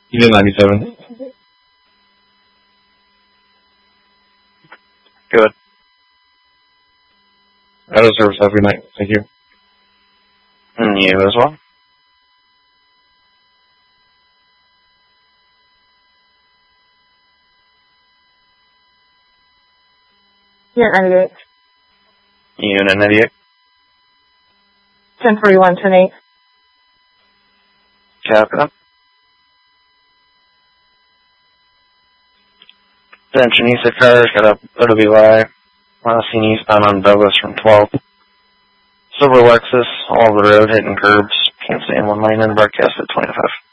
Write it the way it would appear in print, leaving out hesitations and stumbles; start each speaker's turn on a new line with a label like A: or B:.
A: You did 97.
B: Good.
A: Out of service. Have a good night. Thank you.
B: And you as well.
C: Unit 98.
B: Unit 98.
C: 1041, 10-8.
B: Copy that. Attention, ESA cars, got a OWI. Seen eastbound on Douglas from 12. Silver Lexus, all over the road, hitting curbs. Can't stay in one lane and broadcast at 25.